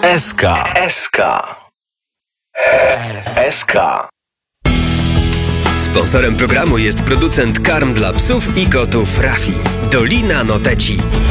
SK. Sponsorem programu jest producent karm dla psów i kotów Rafi. Dolina Noteci.